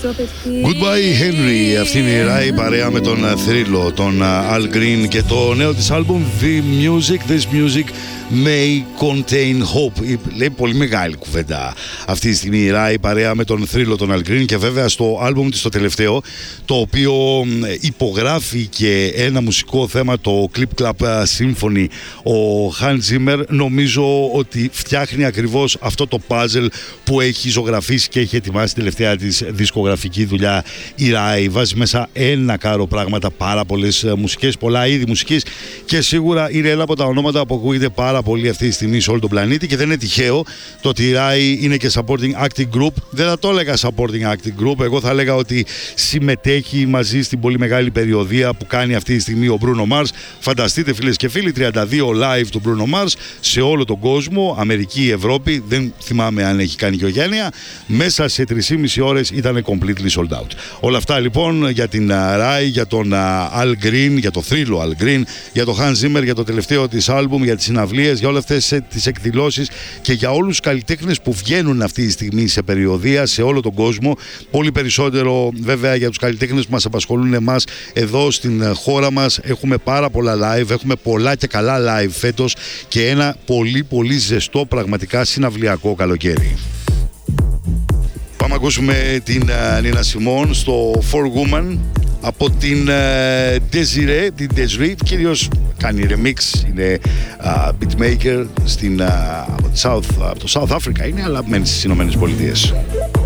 Goodbye Henry, αυτή είναι η Rai παρέα με τον Θρύλο, τον Al Green και το νέο της άλμπουμ This Music May Contain Hope. Λέει πολύ μεγάλη κουβέντα αυτή τη στιγμή η Rai παρέα με τον Θρύλο, τον Al Green, και βέβαια στο άλμπουμ της το τελευταίο, το οποίο υπογράφει και ένα μουσικό θέμα, το Clip Clap Symphony, ο Hans Zimmer. Νομίζω ότι φτιάχνει ακριβώς αυτό το puzzle που έχει ζωγραφίσει και έχει ετοιμάσει την τελευταία της δισκογραφική δουλειά η Rai. Βάζει μέσα ένα κάρο πράγματα, πάρα πολλές μουσικές, πολλά είδη μουσικής, και σίγουρα είναι ένα από τα ονόματα που ακούγεται πάρα πολύ αυτή τη στιγμή σε όλο τον πλανήτη, και δεν είναι τυχαίο το ότι η Rai είναι και supporting acting group. Δεν θα το έλεγα supporting acting group, εγώ θα έλεγα ότι συμμετέχει μαζί στην πολύ μεγάλη περιοδεία που κάνει αυτή τη στιγμή ο Bruno Mars. Φανταστείτε φίλες και φίλοι, 32 live του Bruno Mars σε όλο τον κόσμο, Αμερική, Ευρώπη, δεν θυμάμαι αν έχει κάνει και ο Γένεια, μέσα σε 3,5 ώρες ήταν completely sold out. Όλα αυτά λοιπόν για την Rai, για τον Al Green, για το θρύλο Al Green, για το Hans Zimmer, για το τελευταίο της άλμπουμ, για τις συναυλίες, για όλες αυτές τις εκδηλώσεις και για όλους τους καλλιτέχνες που βγαίνουν αυτή τη στιγμή σε περιοδεία σε όλο τον κόσμο. Πολύ περισσότερο βέβαια για τους καλλιτέχνες που μας απασχολούν εμάς εδώ στην χώρα μας. Έχουμε πάρα πολλά live, έχουμε πολλά και καλά live φέτος και ένα πολύ πολύ ζεστό πραγματικά συναυλιακό καλοκαίρι. Πάμε να ακούσουμε την Nina Simone στο For Woman από την Desiree, κυρίως κάνει remix, είναι beatmaker από το South Africa είναι, αλλά μένει στις Ηνωμένες Πολιτείες.